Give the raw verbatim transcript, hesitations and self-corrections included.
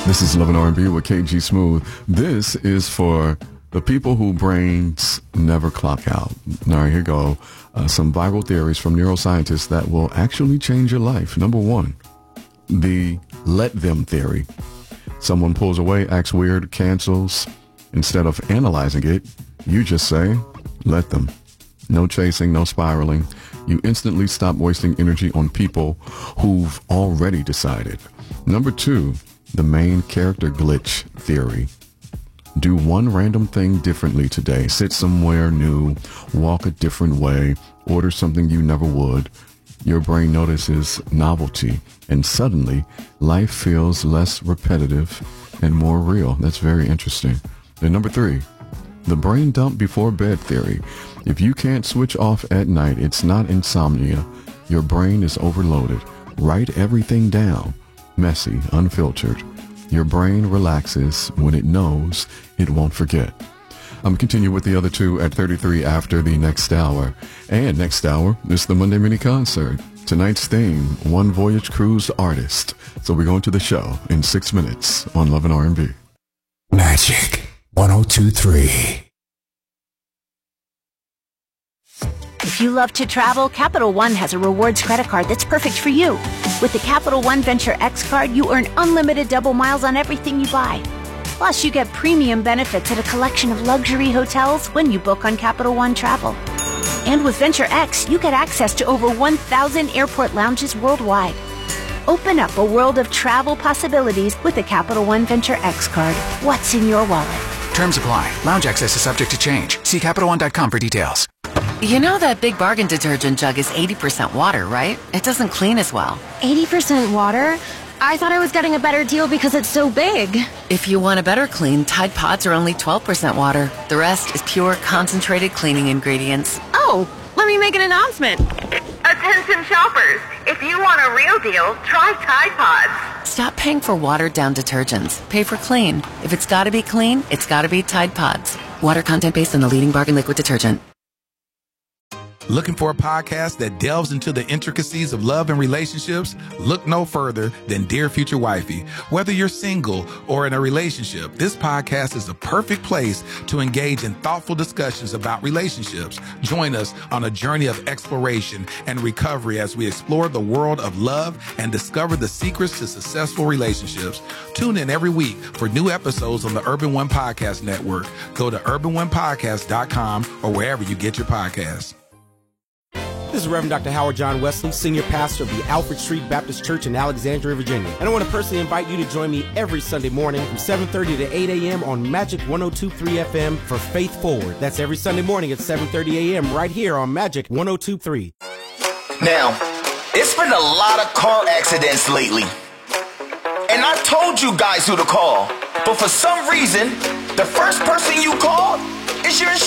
This is Love and R and B with K G Smooth. This is for the people whose brains never clock out. All right, here go. Uh, some viral theories from neuroscientists that will actually change your life. Number one, the let them theory. Someone pulls away, acts weird, cancels. Instead of analyzing it, you just say, let them. No chasing, no spiraling. You instantly stop wasting energy on people who've already decided. Number two, the main character glitch theory. Do one random thing differently today. Sit somewhere new, walk a different way, order something you never would. Your brain notices novelty, and suddenly life feels less repetitive and more real. That's very interesting. And number three, the brain dump before bed theory. If you can't switch off at night, it's not insomnia. Your brain is overloaded. Write everything down. Messy, unfiltered. Your brain relaxes when it knows it won't forget. I'm continue with the other two at thirty-three after the next hour. And next hour is the Monday mini concert. Tonight's theme, One Voyage Cruise Artist. So we're going to the show in six minutes on Love and R and B. Magic one oh two three. If you love to travel, Capital One has a rewards credit card that's perfect for you. With the Capital One Venture X card, you earn unlimited double miles on everything you buy. Plus, you get premium benefits at a collection of luxury hotels when you book on Capital One Travel. And with Venture X, you get access to over one thousand airport lounges worldwide. Open up a world of travel possibilities with the Capital One Venture X card. What's in your wallet? Terms apply. Lounge access is subject to change. See Capital One dot com for details. You know that Big Bargain detergent jug is eighty percent water, right? It doesn't clean as well. eighty percent water? I thought I was getting a better deal because it's so big. If you want a better clean, Tide Pods are only twelve percent water. The rest is pure, concentrated cleaning ingredients. Oh, let me make an announcement. Attention shoppers, if you want a real deal, try Tide Pods. Stop paying for watered-down detergents. Pay for clean. If it's gotta be clean, it's gotta be Tide Pods. Water content based on the leading Bargain liquid detergent. Looking for a podcast that delves into the intricacies of love and relationships? Look no further than Dear Future Wifey. Whether you're single or in a relationship, this podcast is the perfect place to engage in thoughtful discussions about relationships. Join us on a journey of exploration and recovery as we explore the world of love and discover the secrets to successful relationships. Tune in every week for new episodes on the Urban One Podcast Network. Go to urban one podcast dot com or wherever you get your podcasts. This is Reverend Doctor Howard John Wesley, Senior Pastor of the Alfred Street Baptist Church in Alexandria, Virginia. And I want to personally invite you to join me every Sunday morning from seven thirty to eight a.m. on Magic one oh two point three F M for Faith Forward. That's every Sunday morning at seven thirty a.m. right here on Magic one oh two point three. Now, it's been a lot of car accidents lately. And I told you guys who to call. But for some reason, the first person you call is your